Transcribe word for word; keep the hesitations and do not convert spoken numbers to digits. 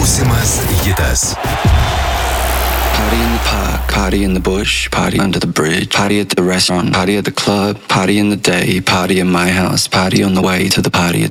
Būsimas hitas. Party in the park, party in the bush, party under the bridge, party at the restaurant, party at the club, party in the day, party in my house, party on the way to the party.